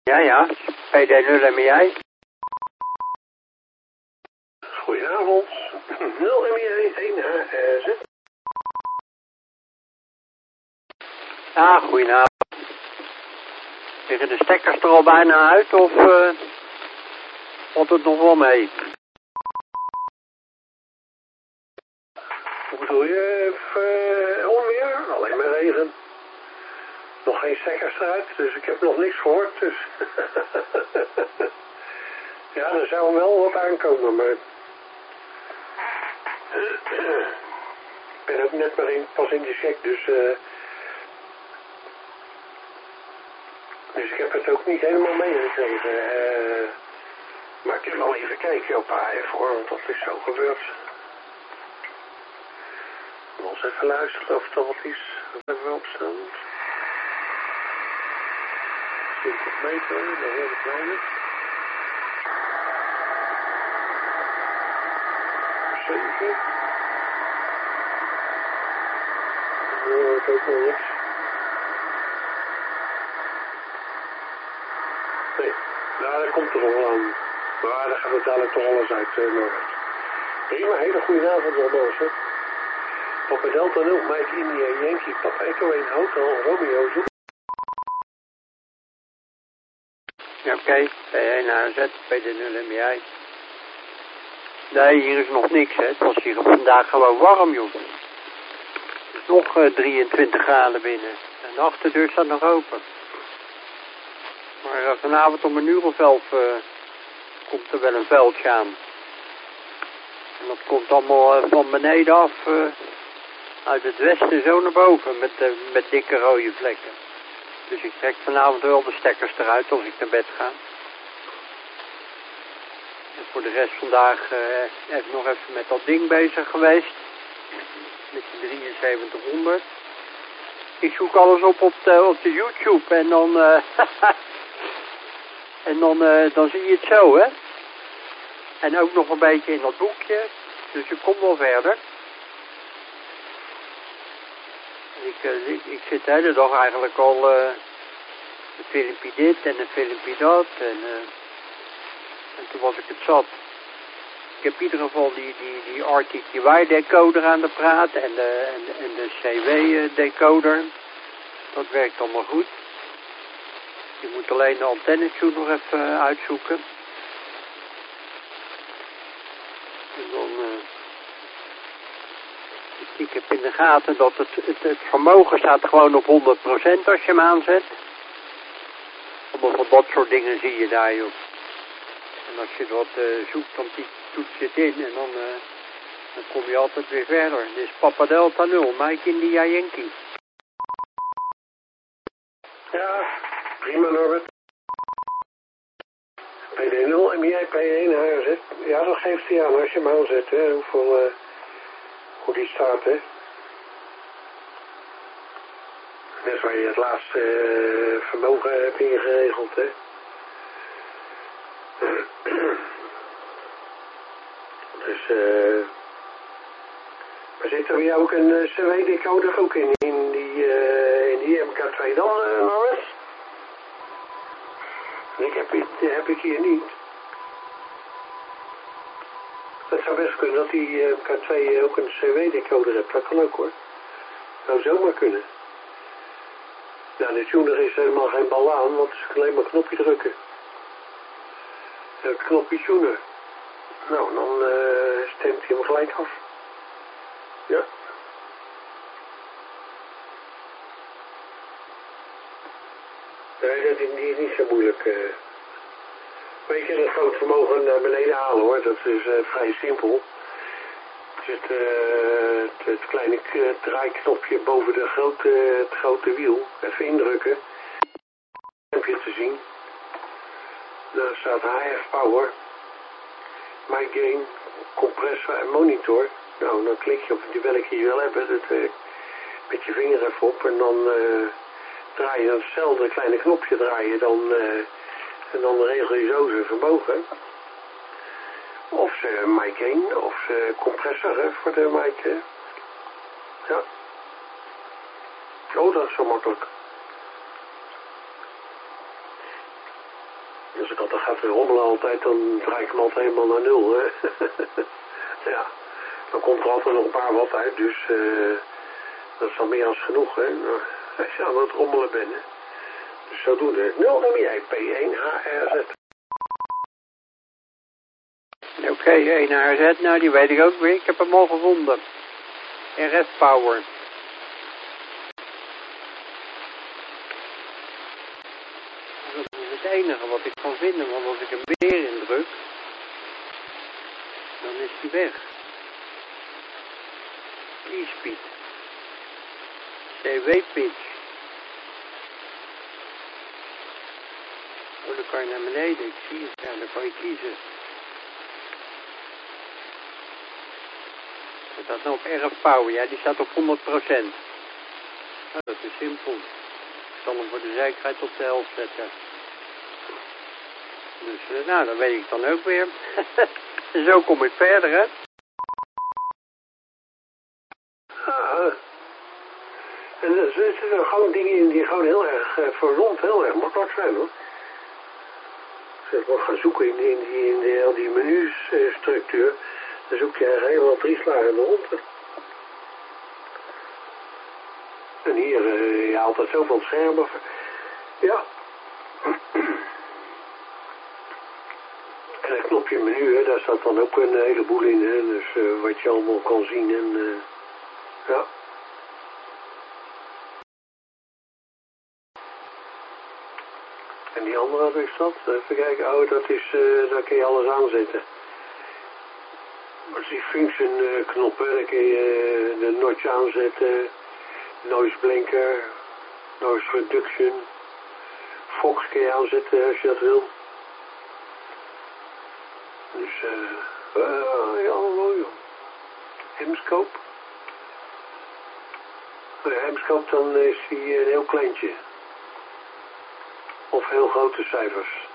Ja, PD0MI. Goedenavond, 0MI 1HZ. Ja, goedenavond. Liggen de stekkers er al bijna uit of valt het nog wel mee? Hoe bedoel je? Onweer? Alleen maar regen. Nog geen stekkers eruit, dus ik heb nog niks gehoord. Dus ja, er zou wel wat aankomen, maar ik ben ook net maar pas in de check, dus ik heb het ook niet helemaal meegekregen. Maar ik heb wel even kijken op AF hoor, want dat is zo gebeurd. Ik wil eens even luisteren of er wat is. Wat hebben we op staan? 20 meter, dan heel weinig. 7. Dan hoor ik ook nog niks. Nee, nou dat komt er wel aan. Maar dan gaat het dadelijk toch alles uit, Norbert. Prima, hele goede avond nogmaals, hè. Papa Delta 0, Mike India, Yankee, Papa Echo 1, Hotel, Romeo, zoek. Ja, oké. P1HZ, PD0MI. Nee, hier is nog niks, hè. Het was hier vandaag gewoon warm, joh. Het is nog 23 graden binnen. En de achterdeur staat nog open. Maar vanavond om 1:11 komt er wel een veldje aan. En dat komt allemaal van beneden af, uit het westen zo naar boven, met dikke rode vlekken. Dus ik trek vanavond wel de stekkers eruit als ik naar bed ga. En voor de rest vandaag nog even met dat ding bezig geweest. Met die 7300. Ik zoek alles op de YouTube en dan... en dan zie je het zo, hè. En ook nog een beetje in dat boekje. Dus je komt wel verder. Ik zit de hele dag eigenlijk al een filmpje dit en een filmpje dat. En toen was ik het zat. Ik heb in ieder geval die RTTY-decoder aan de praat en de CW-decoder. Dat werkt allemaal goed. Je moet alleen de antennetune nog even uitzoeken. En dan... ik heb in de gaten dat het vermogen staat gewoon op 100% als je hem aanzet. Allemaal van dat soort dingen zie je daar, joh. En als je wat zoekt, dan toets je het in en dan kom je altijd weer verder. Dit is Papa Delta 0, Mike India Yankee. Ja, prima Norbert. PD0, MI, P1, HRZ. Ja, dat geeft hij aan als je hem aanzet, hè. Hoe die staat, hè. Dat is waar je het laatste vermogen hebt ingeregeld, hè. Dus, maar zit er bij jou ook een CW-decoder ook in die MK2 dan, Norbert? Die heb ik hier niet. Het zou best kunnen dat die MK2 ook een CW-decoder hebt. Dat kan ook, hoor. Zou zomaar kunnen. Nou, de tuner is helemaal geen bal aan, want het is alleen maar knopje drukken. Knopje tuner. Nou, dan stemt hij hem gelijk af. Ja. Nee, dat is niet zo moeilijk. Weet je, dat groot vermogen naar beneden halen, hoor. Dat is vrij simpel. Er zit het kleine draaiknopje boven het grote wiel. Even indrukken. Heb je te zien. Daar staat HF Power. My Gain, compressor en monitor. Nou, dan klik je op die welke je wil hebben. Dat, met je vinger even op en dan draai je hetzelfde kleine knopje draaien. En dan regel je zo zijn vermogen. Of ze mic 1, of ze compressor hè, voor de mic. Hè. Ja. Oh, dat is zo makkelijk. Als ik altijd gaat rommelen altijd, dan draai ik hem altijd helemaal naar 0. Hè? Ja, dan komt er altijd nog een paar watt uit, dus dat is al meer als genoeg. Hè? Nou, als je aan het rommelen bent. Hè? Dus zodoende. 0 dan ben jij P1HRZ. Oké, 1 HRZ, nou die weet ik ook weer. Ik heb hem al gevonden. RF Power. Dat is het enige wat ik kan vinden, want als ik hem weer indruk, dan is hij weg. E-speed. CW-pitch. Oh, dan kan je naar beneden, ik zie het, ja, dan kan je kiezen. Er staat nou op RF Power, ja, die staat op 100%. Nou, dat is simpel. Ik zal hem voor de zekerheid op de helft zetten. Dus, nou, dat weet ik dan ook weer. En zo kom ik verder, hè. Ah, en er zitten gewoon dingen in die gewoon heel erg, voor rond heel erg makkelijk zijn, hoor. Zeg maar, gaan zoeken in al die menustructuur. Dan zoek je eigenlijk helemaal 3 slagen eronder. En hier, je altijd zoveel schermen. Ja. En het knopje menu, hè, daar staat dan ook een heleboel in, hè. Dus wat je allemaal kan zien en ja. En die andere, wat is dat? Even kijken, oh, dat is, daar kun je alles aanzetten. Dat is die function knop, hè. Daar kun je de notch aanzetten, noise blinker, noise reduction, Fox kun je aanzetten als je dat wil. Dus, ja, mooi joh. Hemscope. Bij hemscope dan is die een heel kleintje. Of heel grote cijfers.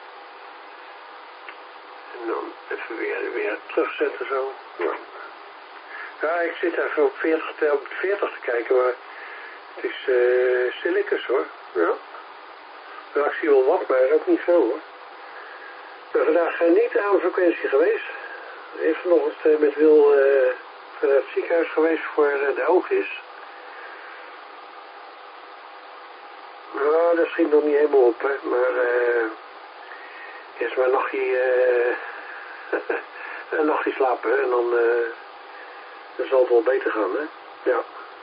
En dan even weer terugzetten zo. Ja. Ja, ik zit even op 40 te kijken, maar het is stilletjes hoor. Ja. Ja, ik zie wel wat, maar ook niet veel hoor. Ik ben vandaag niet aan de frequentie geweest. Even vanochtend met Wil naar het ziekenhuis geweest voor de oogjes. Nou, dat schiet nog niet helemaal op, hè. Maar eerst maar een nachtje slapen, hè. En dan zal het wel beter gaan, hè. Ja.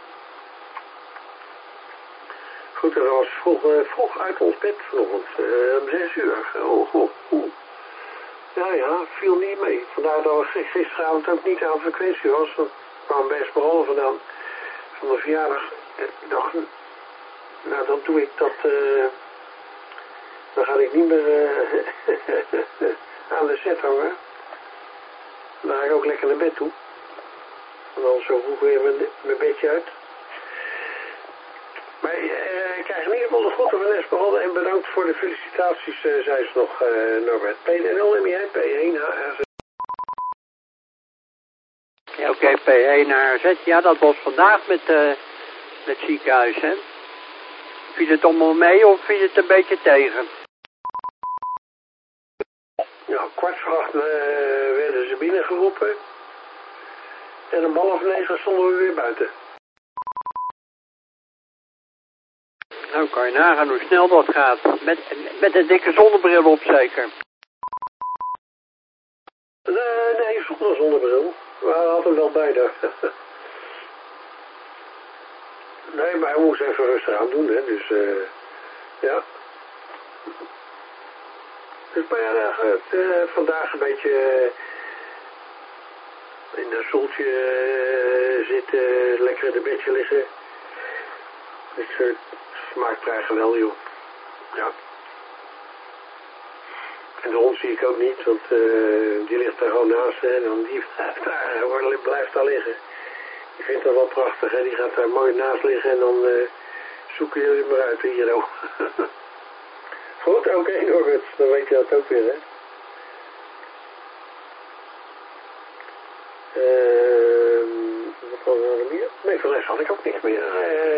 Goed, en dat was vroeg uit ons bed vanochtend. Om 6 uur. Oh. Ja, viel niet mee. Vandaar dat we gisteravond ook niet aan frequentie was. We kwamen bij Esmeralda vandaan van de verjaardag. En ik dacht, nou dan doe ik dat, dan ga ik niet meer aan de set hangen. Dan ga ik ook lekker naar bed toe. En dan zo vroeg weer mijn bedje uit. Maar ik krijg in ieder geval de groeten van Esmeralda en bedankt voor de felicitaties, zei ze nog, Norbert. P0 en jij, P1 HRZ. Ja, oké, P1 HRZ. Ja, dat was vandaag met het ziekenhuis, hè. Viel het allemaal mee of viel het een beetje tegen? Ja, 8:15 werden ze binnengeroepen. En om 8:30 stonden we weer buiten. Nou, kan je nagaan hoe snel dat gaat. Met een dikke zonnebril op zeker. Nee, zonder zonnebril. We hadden hem wel bij daar. Nee, maar hij moest even rustig aan doen, hè. Dus, ja. Dus maar ja, vandaag een beetje in een zoltje zitten, lekker in een bedje liggen. Dus smaakt krijgen wel, joh. Ja. En de hond zie ik ook niet, want die ligt daar gewoon naast, hè. En die blijft daar liggen. Die vindt dat wel prachtig, hè. Die gaat daar mooi naast liggen en dan zoeken jullie maar uit hier ook. Goed, oké, Norbert. Dan weet je dat ook weer, hè. Wat was er nog meer? Nee, voor de rest had ik ook niks meer.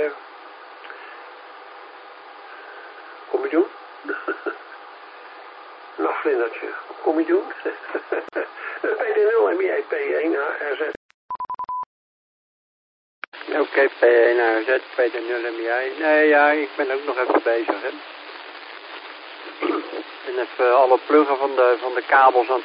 Kom je doen? vlindertje. Kom je doen? PD0 MI P1ARZ. Oké, P1ARZ, PD0 MI. Nee, ja, ik ben ook nog even bezig, hè. En even alle pluggen van de kabels aan